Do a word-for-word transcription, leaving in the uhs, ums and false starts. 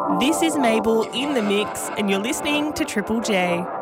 This is Mabel in the mix, and you're listening to Triple J.